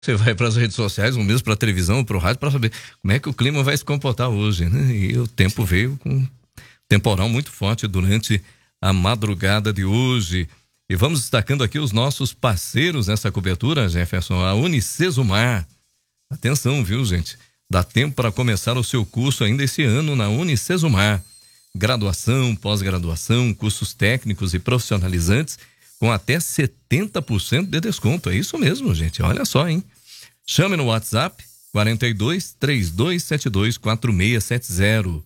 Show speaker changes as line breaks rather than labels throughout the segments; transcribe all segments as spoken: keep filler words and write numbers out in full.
Você vai para as redes sociais, ou mesmo para a televisão, para o rádio, para saber como é que o clima vai se comportar hoje, né? E o tempo veio com um temporal muito forte durante a madrugada de hoje. E vamos destacando aqui os nossos parceiros nessa cobertura, Jefferson, a Unicesumar. Atenção, viu, gente? Dá tempo para começar o seu curso ainda esse ano na Unicesumar. Graduação, pós-graduação, cursos técnicos e profissionalizantes com até setenta por cento de desconto. É isso mesmo, gente. Olha só, hein? Chame no WhatsApp quarenta e dois, trinta e dois setenta e dois, quarenta e seis setenta.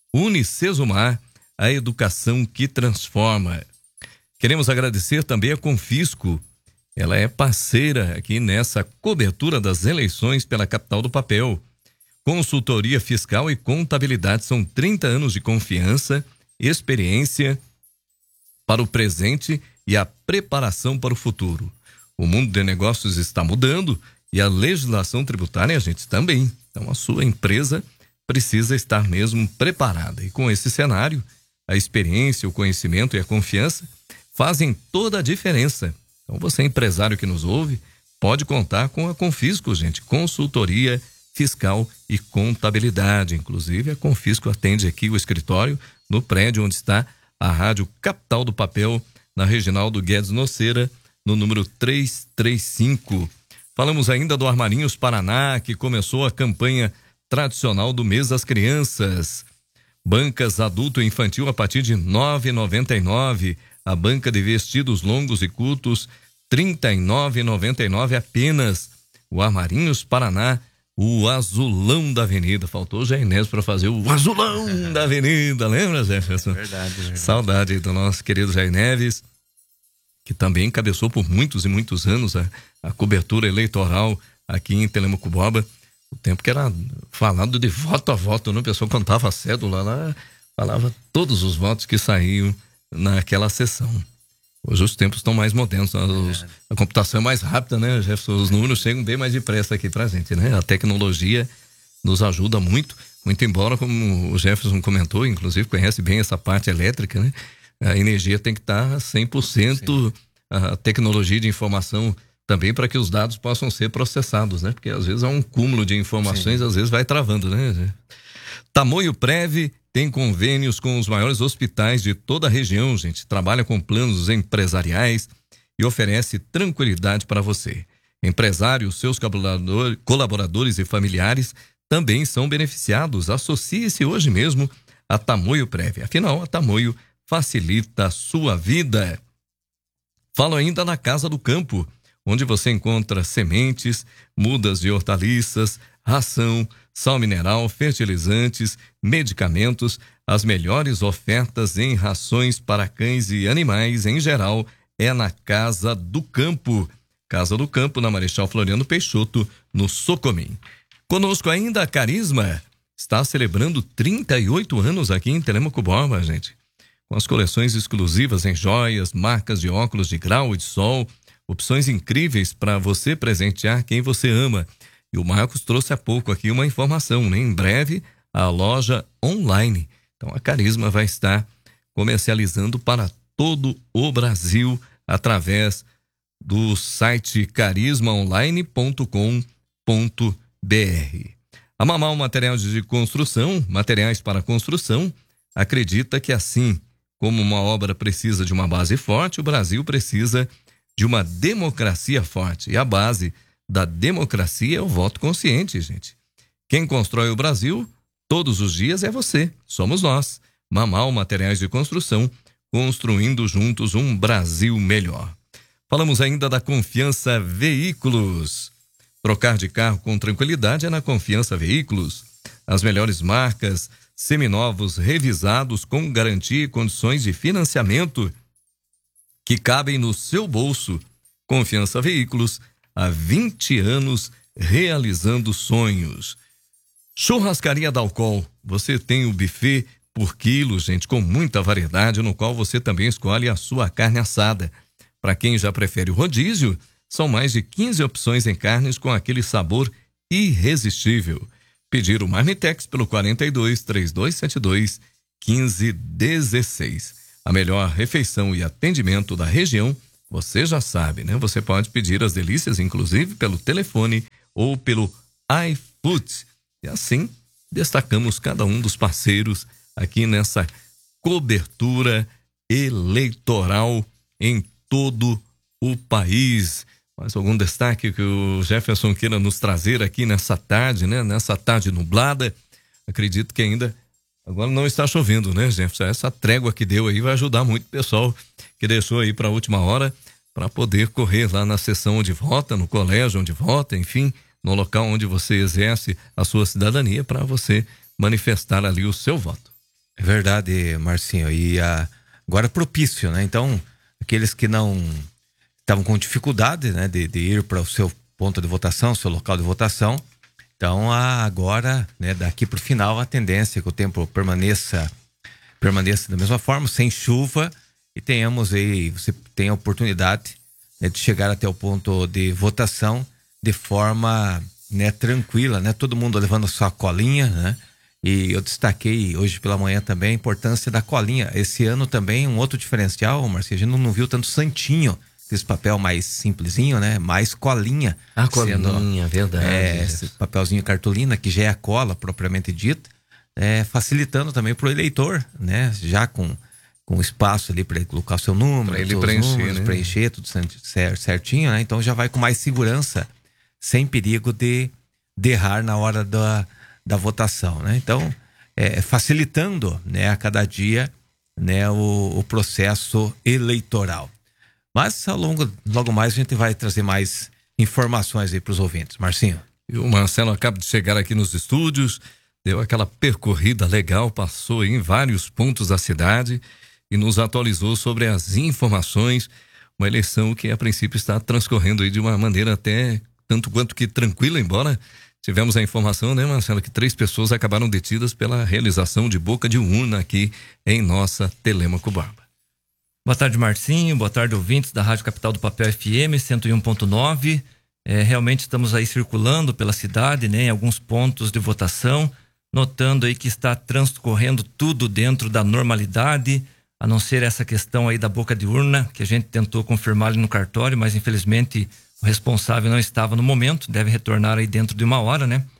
Unicesumar, a educação que transforma. Queremos agradecer também a Confisco. Ela é parceira aqui nessa cobertura das eleições pela capital do papel. Consultoria fiscal e contabilidade são trinta anos de confiança, experiência para o presente e a preparação para o futuro. O mundo de negócios está mudando e a legislação tributária, gente, também. Então a sua empresa precisa estar mesmo preparada. E com esse cenário, a experiência, o conhecimento e a confiança fazem toda a diferença. Então você, empresário que nos ouve, pode contar com a Confisco, gente. Consultoria fiscal e contabilidade. Inclusive, a Confisco atende aqui o escritório no prédio onde está a Rádio Capital do Papel, na Reginaldo Guedes Noceira, no número trezentos e trinta e cinco. Falamos ainda do Armarinhos Paraná, que começou a campanha tradicional do mês das crianças. Bancas adulto e infantil a partir de nove reais e noventa e nove centavos. A banca de vestidos longos e curtos, trinta e nove reais e noventa e nove centavos apenas. O Armarinhos Paraná, o azulão da avenida. Faltou o Jainés para fazer o azulão da avenida, lembra, Jefferson?
Verdade, verdade.
Saudade do nosso querido Jair Neves, que também encabeçou por muitos e muitos anos a, a cobertura eleitoral aqui em Telemaco-Borba. O tempo que era falado de voto a voto, né? O pessoal contava a cédula lá, falava todos os votos que saíam naquela sessão. Hoje os tempos estão mais modernos, os, a computação é mais rápida, né, Jefferson? Os números chegam bem mais depressa aqui pra gente, né? A tecnologia nos ajuda muito, muito embora, como o Jefferson comentou, inclusive conhece bem essa parte elétrica, né? A energia tem que estar cem por cento, sim, a tecnologia de informação também para que os dados possam ser processados, né? Porque às vezes há um cúmulo de informações, sim, às vezes vai travando, né? Tamoio Prev tem convênios com os maiores hospitais de toda a região, gente. Trabalha com planos empresariais e oferece tranquilidade para você. Empresários, seus colaboradores e familiares também são beneficiados. Associe-se hoje mesmo a Tamoio Prev. Afinal, a Tamoio facilita a sua vida. Falo ainda na Casa do Campo, onde você encontra sementes, mudas de hortaliças, ração, sal mineral, fertilizantes, medicamentos. As melhores ofertas em rações para cães e animais em geral é na Casa do Campo. Casa do Campo, na Marechal Floriano Peixoto, no Socomim. Conosco ainda a Carisma. Está celebrando trinta e oito anos aqui em Telemaco-Borba, gente. Com as coleções exclusivas em joias, marcas de óculos de grau e de sol, opções incríveis para você presentear quem você ama. E o Marcos trouxe há pouco aqui uma informação, né? Em breve, a loja online. Então, a Carisma vai estar comercializando para todo o Brasil através do site carisma online ponto com ponto br. A Mamal Materiais de Construção, materiais para construção, acredita que assim como uma obra precisa de uma base forte, o Brasil precisa de uma democracia forte. E a base da democracia é o voto consciente, gente. Quem constrói o Brasil todos os dias é você, somos nós. Mamal Materiais de Construção, construindo juntos um Brasil melhor. Falamos ainda da Confiança Veículos. Trocar de carro com tranquilidade é na Confiança Veículos. As melhores marcas, seminovos revisados com garantia e condições de financiamento que cabem no seu bolso. Confiança Veículos, há vinte anos realizando sonhos. Churrascaria Dalcol, você tem o buffet por quilo, gente, com muita variedade, no qual você também escolhe a sua carne assada. Para quem já prefere o rodízio, são mais de quinze opções em carnes com aquele sabor irresistível. Pedir o Marmitex pelo quarenta e dois, trinta e dois setenta e dois, quinze dezesseis. A melhor refeição e atendimento da região você já sabe, né? Você pode pedir as delícias, inclusive, pelo telefone ou pelo iFood. E assim, destacamos cada um dos parceiros aqui nessa cobertura eleitoral em todo o país. Mais algum destaque que o Jefferson queira nos trazer aqui nessa tarde, né? Nessa tarde nublada. Acredito que ainda agora não está chovendo, né, Jefferson? Essa trégua que deu aí vai ajudar muito o pessoal que deixou aí para a última hora para poder correr lá na sessão onde vota, no colégio onde vota, enfim, no local onde você exerce a sua cidadania, para você manifestar ali o seu voto.
É verdade, Marcinho. E a, agora é propício, né? Então, aqueles que não estavam com dificuldade, né, de, de ir para o seu ponto de votação, seu local de votação. Então, agora, né, daqui para o final, a tendência é que o tempo permaneça, permaneça da mesma forma, sem chuva, e tenhamos aí, você tem a oportunidade, né, de chegar até o ponto de votação de forma, né, tranquila, né? Todo mundo levando a sua colinha, né? E eu destaquei hoje pela manhã também a importância da colinha. Esse ano também um outro diferencial, Marcinho, a gente não viu tanto santinho, esse papel mais simplesinho, né? Mais colinha.
A colinha,
sendo,
verdade.
É, esse papelzinho cartolina, que já é a cola propriamente dita, é, facilitando também pro eleitor, né? Já com, com espaço ali para ele colocar o seu número,
para ele preencher,
números,
né?
preencher tudo certinho, né? Então já vai com mais segurança, sem perigo de, de errar na hora da, da votação, né? Então, é, facilitando, né, a cada dia, né, o, o processo eleitoral. Mas ao longo, logo mais a gente vai trazer mais informações aí para os ouvintes. Marcinho.
E o Marcelo acaba de chegar aqui nos estúdios, deu aquela percorrida legal, passou em vários pontos da cidade e nos atualizou sobre as informações. Uma eleição que a princípio está transcorrendo aí de uma maneira até tanto quanto que tranquila, embora tivemos a informação, né, Marcelo, que três pessoas acabaram detidas pela realização de boca de urna aqui em nossa Telêmaco Borba.
Boa tarde, Marcinho. Boa tarde, ouvintes da Rádio Capital do Papel F M cento e um ponto nove. É, realmente estamos aí circulando pela cidade, né, em alguns pontos de votação, notando aí que está transcorrendo tudo dentro da normalidade, a não ser essa questão aí da boca de urna, que a gente tentou confirmar ali no cartório, mas infelizmente o responsável não estava no momento, deve retornar aí dentro de uma hora, né?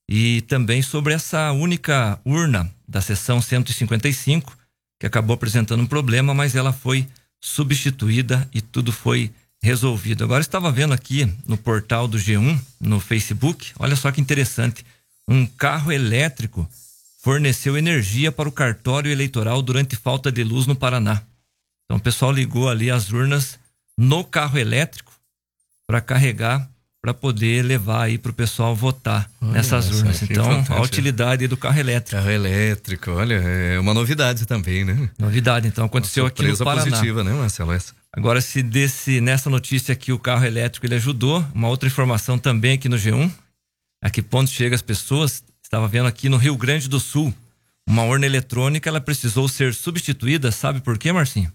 E também sobre essa única urna da seção cento e cinquenta e cinco, que acabou apresentando um problema, mas ela foi substituída e tudo foi resolvido. Agora estava vendo aqui no portal do G um, no Facebook, olha só que interessante, um carro elétrico forneceu energia para o cartório eleitoral durante falta de luz no Paraná. Então o pessoal ligou ali as urnas no carro elétrico para carregar, para poder levar aí para o pessoal votar olha nessas essa, urnas. Então, a utilidade do carro elétrico.
Carro elétrico, olha, é uma novidade também, né?
Novidade, então aconteceu aqui no Paraná.
Positiva, né, Marcelo? Essa.
Agora, se desse, nessa notícia aqui o carro elétrico ele ajudou, uma outra informação também aqui no G um, a que ponto chega as pessoas, estava vendo aqui no Rio Grande do Sul, uma urna eletrônica, ela precisou ser substituída, sabe por quê, Marcinho?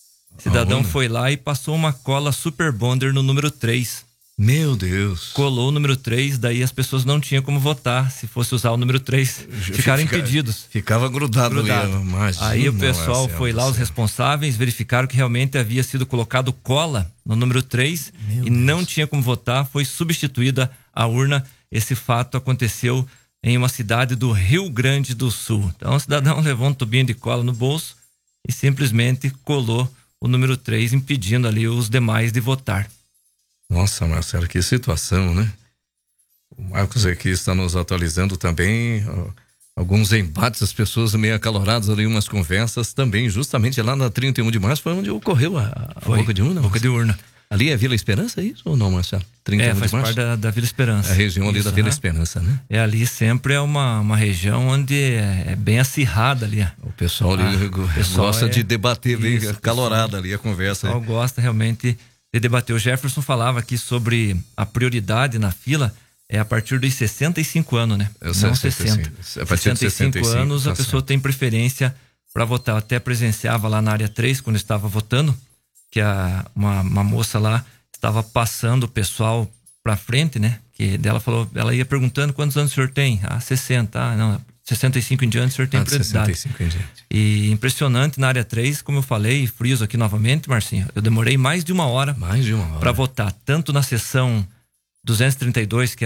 O cidadão foi lá e passou uma cola Super Bonder no número três.
Meu Deus.
Colou o número três, daí as pessoas não tinham como votar se fosse usar o número três. Ficaram Fica, impedidos.
Ficava grudado, grudado. Ali. Imagina,
aí o pessoal foi lá, os responsáveis, verificaram que realmente havia sido colocado cola no número três Meu e Deus. Não tinha como votar, foi substituída a urna. Esse fato aconteceu em uma cidade do Rio Grande do Sul. Então o cidadão levou um tubinho de cola no bolso e simplesmente colou o número três, impedindo ali os demais de votar.
Nossa, Marcelo, que situação, né? O Marcos aqui está nos atualizando também ó, alguns embates, as pessoas meio acaloradas ali, umas conversas também, justamente lá na trinta e um de março foi onde ocorreu a, a boca de urna.
Boca de urna.
Ali é Vila Esperança, é isso ou não, Marcelo? trinta e um
é, faz
de março?
parte da, da Vila Esperança.
A região
isso,
ali da Vila né? Esperança, né?
É, ali sempre é uma, uma região onde é, é bem acirrada ali.
O pessoal ali ah, pessoal gosta é, de debater bem isso, acalorada ali a conversa.
O pessoal gosta realmente de debater. O Jefferson falava aqui sobre a prioridade na fila é a partir dos sessenta e cinco anos, né?
Eu
não
sessenta.
A partir de sessenta e cinco anos tá a pessoa certo. Tem preferência para votar. Eu até presenciava lá na área três quando estava votando, que a, uma, uma moça lá estava passando o pessoal para frente, né? Que dela falou, ela ia perguntando quantos anos o senhor tem? Ah, sessenta. Ah, não, sessenta e cinco em diante o senhor tem
Ah, de
prioridade.
sessenta e cinco em diante.
E impressionante na área três, como eu falei, e friso aqui novamente, Marcinho, eu demorei mais de uma hora
Mais de uma hora.
para votar, tanto na sessão duzentos e trinta e dois, que